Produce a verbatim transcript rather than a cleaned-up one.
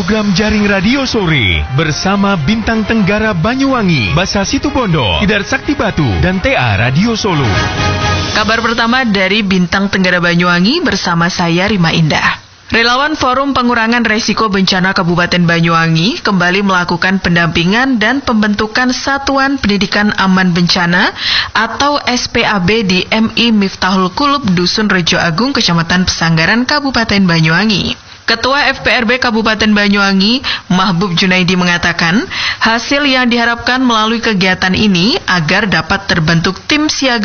program jaring radio sore bersama Bintang Tenggara Banyuwangi, Basa Situbondo, Tidar Sakti Batu, dan T A Radio Solo. Kabar pertama dari Bintang Tenggara Banyuwangi bersama saya Rima Indah. Relawan Forum Pengurangan Resiko Bencana Kabupaten Banyuwangi kembali melakukan pendampingan dan pembentukan Satuan Pendidikan Aman Bencana atau S P A B di M I Miftahul Qulub Dusun Rejo Agung, Kecamatan Pesanggaran, Kabupaten Banyuwangi. Ketua F P R B Kabupaten Banyuwangi, Mahbub Junaidi, mengatakan hasil yang diharapkan melalui kegiatan ini agar dapat terbentuk tim siaga